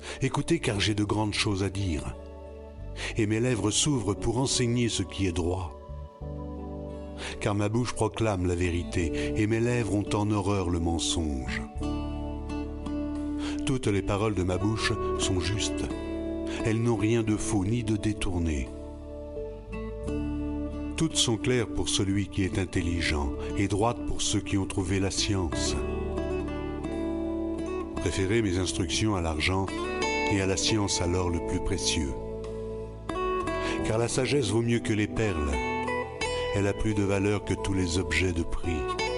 Écoutez car j'ai de grandes choses à dire, et mes lèvres s'ouvrent pour enseigner ce qui est droit. Car ma bouche proclame la vérité, et mes lèvres ont en horreur le mensonge. Toutes les paroles de ma bouche sont justes, elles n'ont rien de faux ni de détourné. Toutes sont claires pour celui qui est intelligent, et droites pour ceux qui ont trouvé la science. Préférez mes instructions à l'argent, et à la science à l'or le plus précieux. Car la sagesse vaut mieux que les perles, elle a plus de valeur que tous les objets de prix.